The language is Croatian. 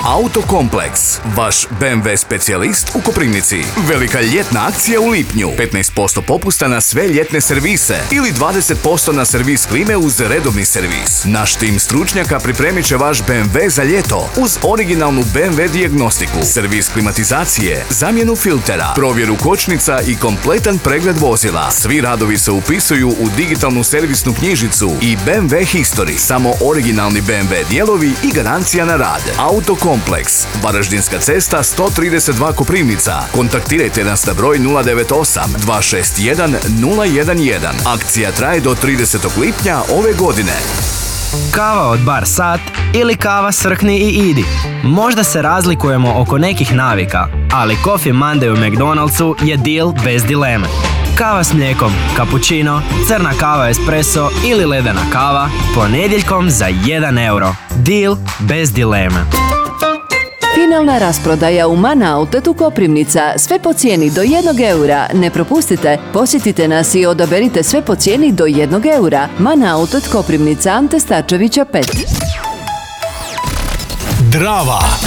Autokompleks, vaš BMW specijalist u Koprivnici. Velika ljetna akcija u lipnju. 15% popusta na sve ljetne servise ili 20% na servis klime uz redovni servis. Naš tim stručnjaka pripremit će vaš BMW za ljeto uz originalnu BMW dijagnostiku, servis klimatizacije, zamjenu filtera, provjeru kočnica i kompletan pregled vozila. Svi radovi se upisuju u digitalnu servisnu knjižicu i BMW History. Samo originalni BMW dijelovi i garancija na rad. Autokompleks, Varaždinska cesta 132 Koprivnica. Kontaktirajte nas na broj 098 261 011. Akcija traje do 30. lipnja ove godine. Kava od Bar Sat ili kava Srkni i idi. Možda se razlikujemo oko nekih navika, ali Coffee Monday u McDonald'su je deal bez dileme. Kava s mlijekom, cappuccino, crna kava espresso ili ledena kava ponedjeljkom za 1 euro. Deal bez dileme. Finalna rasprodaja u Mana Outletu Koprivnica. Sve po cijeni do 1 eura. Ne propustite, posjetite nas i odaberite sve po cijeni do 1 eura. Mana Outlet Koprivnica, Ante Starčevića 5. Drava.